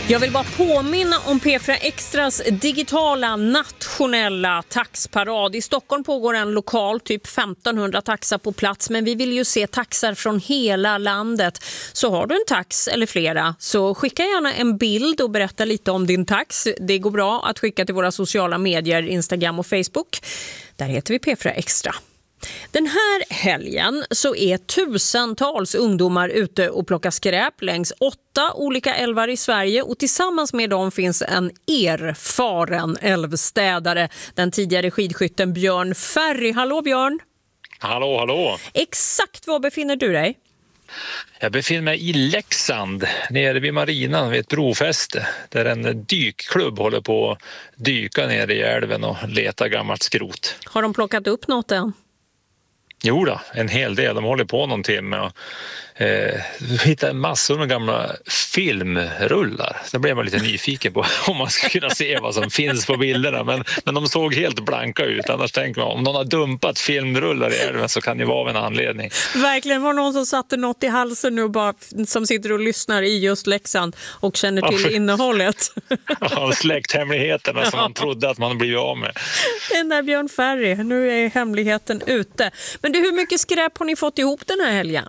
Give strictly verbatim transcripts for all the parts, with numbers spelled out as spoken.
Jag vill bara påminna om P fyra Extras digitala nationella taxparad. I Stockholm pågår en lokal, typ femtonhundra taxar på plats, men vi vill ju se taxar från hela landet. Så har du en tax eller flera, så skicka gärna en bild och berätta lite om din tax. Det går bra att skicka till våra sociala medier, Instagram och Facebook. Där heter vi P fyra Extra. Den här helgen så är tusentals ungdomar ute och plockar skräp längs åtta olika älvar i Sverige, och tillsammans med dem finns en erfaren älvstädare, den tidigare skidskytten Björn Ferry. Hallå Björn! Hallå, hallå! Exakt var befinner du dig? Jag befinner mig i Leksand, nere vid marinan vid ett brofäste, där en dykklubb håller på att dyka ner i älven och leta gammalt skrot. Har de plockat upp något än? Jo då, en hel del. De håller på någon timme och eh, hittar massor med gamla filmrullar. Så blev man lite nyfiken på om man ska kunna se vad som finns på bilderna. Men, men de såg helt blanka ut. Annars tänker man, om någon har dumpat filmrullar i älven så kan det vara av en anledning. Verkligen var någon som satte något i halsen nu bara, som sitter och lyssnar i just Leksand och känner till ja, för... innehållet. Ja, släkthemligheterna som man trodde att man blivit av med. Den där Björn Ferry, nu är hemligheten ute. Men du, hur mycket skräp har ni fått ihop den här helgen?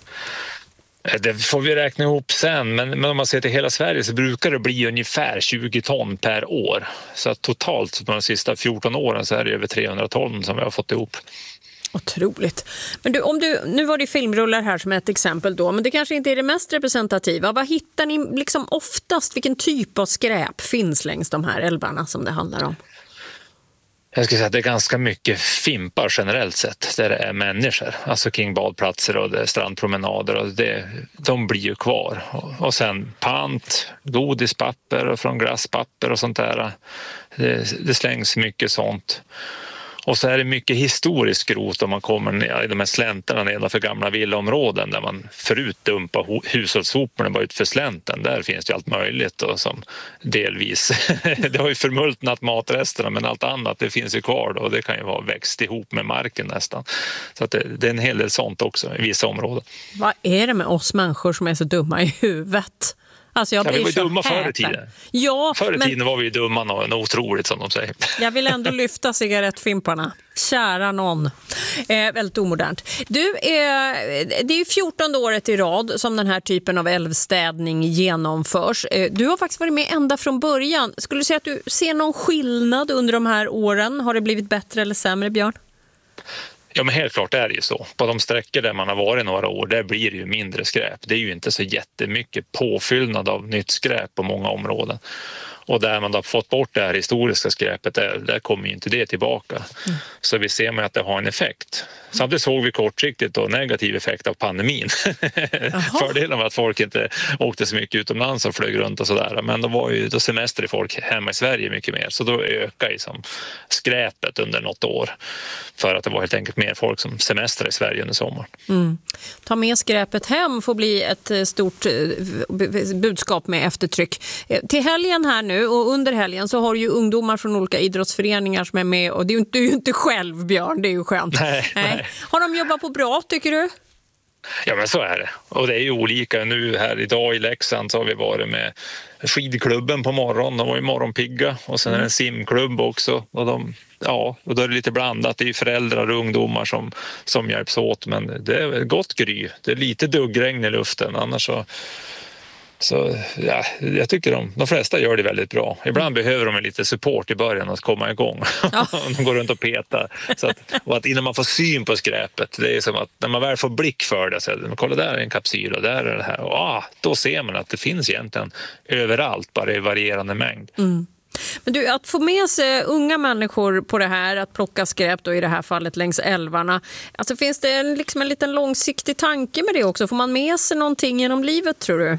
Det får vi räkna ihop sen, men, men om man ser till hela Sverige så brukar det bli ungefär tjugo ton per år. Så att totalt på de sista fjorton åren så är det över trehundra ton som vi har fått ihop. Otroligt. Men du, om du, nu var det filmrullar här som ett exempel då, men det kanske inte är det mest representativa. Vad hittar ni liksom oftast, vilken typ av skräp finns längs de här älvarna som det handlar om? Jag skulle säga att det är ganska mycket fimpar generellt sett, där det är människor, alltså kring badplatser och det är strandpromenader, och det, de blir ju kvar. Och, och sen pant, godispapper och från glasspapper och sånt där. Det, det slängs mycket sånt. Och så är det mycket historisk skrot om man kommer ner i de här slänterna nedanför gamla villaområden där man förut dumpar hushållssoporna bara ut för slänten. Där finns det allt möjligt och som delvis, det har ju förmultnat matresterna, men allt annat det finns ju kvar då, och det kan ju vara växt ihop med marken nästan. Så att det, det är en hel del sånt också i vissa områden. Vad är det med oss människor som är så dumma i huvudet? Alltså jag blir ja, vi var så dumma häpen. förr i tiden. Ja, förr i men... tiden var vi ju dumma och otroligt som de säger. Jag vill ändå lyfta cigarettfimparna. Kära någon. Eh, väldigt omodernt. Du, eh, det är ju fjortonde året i rad som den här typen av älvstädning genomförs. Eh, du har faktiskt varit med ända från början. Skulle du säga att du ser någon skillnad under de här åren? Har det blivit bättre eller sämre, Björn? Ja, men helt klart är det ju så. På de sträckor där man har varit några år, där blir det ju mindre skräp. Det är ju inte så jättemycket påfyllnad av nytt skräp på många områden. Och där man har fått bort det här historiska skräpet, där, där kommer ju inte det tillbaka. Mm. Så vi ser med att det har en effekt. Samtidigt såg vi kortsiktigt då negativ effekt av pandemin. Fördelen var att folk inte åkte så mycket utomlands och flög runt och sådär. Men då var ju då semester i folk hemma i Sverige mycket mer. Så då ökade liksom skräpet under något år. För att det var helt enkelt mer folk som semestrar i Sverige under sommaren. Mm. Ta med skräpet hem får bli ett stort budskap med eftertryck. Till helgen här nu och under helgen så har ju ungdomar från olika idrottsföreningar som är med. Och det är ju inte, du är ju inte själv, Björn, det är ju skönt. Nej, nej. Har de jobbat på bra, tycker du? Ja, men så är det. Och det är ju olika. Nu här idag i Leksand så har vi varit med skidklubben på morgonen. De var ju morgonpigga. Och sen är det en simklubb också. Och, de, ja, och då är det lite blandat. Det är ju föräldrar och ungdomar som, som hjälps åt. Men det är gott gry. Det är lite duggregn i luften. Annars så... Så ja, jag tycker de, de flesta gör det väldigt bra. Ibland behöver de en lite support i början att komma igång. Ja. De går runt och petar. Så att, och att innan man får syn på skräpet, det är som att när man väl får blick för det, så att, kolla där är en kapsyl och där är det här. Och, ah, då ser man att det finns egentligen överallt, bara i varierande mängd. Mm. Men du, att få med sig unga människor på det här, att plocka skräp då i det här fallet längs älvarna. Alltså finns det en, liksom en liten långsiktig tanke med det också? Får man med sig någonting genom livet, tror du?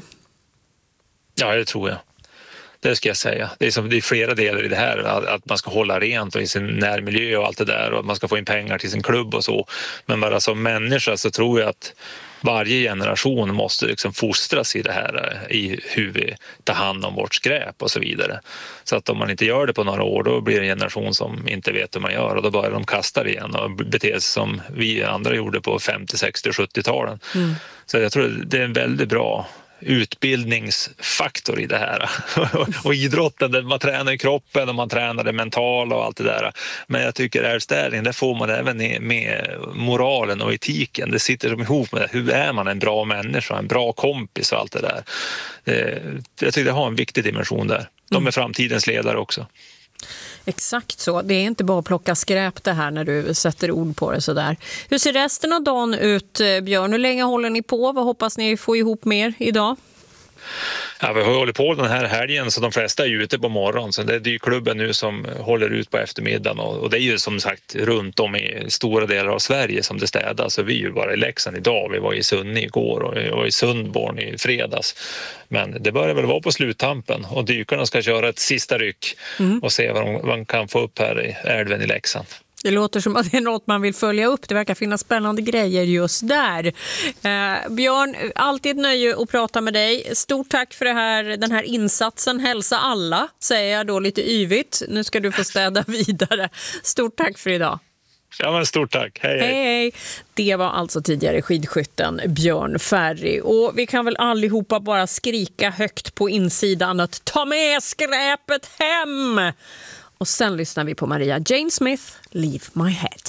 Ja, det tror jag. Det ska jag säga. Det är, som, det är flera delar i det här. Att, att man ska hålla rent och i sin närmiljö och allt det där. Och att man ska få in pengar till sin klubb och så. Men bara som människa så tror jag att varje generation måste liksom fostras i det här. I hur vi tar hand om vårt skräp och så vidare. Så att om man inte gör det på några år, då blir det en generation som inte vet hur man gör. Och då börjar de kasta det igen och bete sig som vi andra gjorde på femtio, sextio, sjuttio-talen. Mm. Så jag tror det är en väldigt bra utbildningsfaktor i det här. Och idrotten, man tränar i kroppen och man tränar det mentala och allt det där. Men jag tycker ärstädning, där får man även med moralen och etiken. Det sitter som ihop med det. Hur är man en bra människa, en bra kompis och allt det där. Jag tycker det har en viktig dimension där. De är framtidens ledare också. Exakt så. Det är inte bara att plocka skräp det här när du sätter ord på det sådär. Hur ser resten av dagen ut, Björn? Hur länge håller ni på? Vad hoppas ni få ihop mer idag? Ja, vi har hållit på den här helgen så de flesta är ute på morgonen. Så det är dykklubben nu som håller ut på eftermiddagen. Och det är ju som sagt runt om i stora delar av Sverige som det städas. Så vi är ju bara i Leksand idag. Vi var i Sunne igår och vi var i Sundborn i fredags. Men det börjar väl vara på sluttampen. Och dykarna ska köra ett sista ryck mm. och se vad de, vad de kan få upp här i älven i Leksand. Det låter som att det är något man vill följa upp. Det verkar finnas spännande grejer just där. Eh, Björn, alltid ett nöje att prata med dig. Stort tack för det här, den här insatsen. Hälsa alla, säger jag då lite yvigt. Nu ska du få städa vidare. Stort tack för idag. Ja, men stort tack. Hej, hej. Hej, hej. Det var alltså tidigare skidskytten Björn Ferry. Och vi kan väl allihopa bara skrika högt på insidan att ta med skräpet hem! Och sen lyssnar vi på Maria Jane Smith, Leave My Head.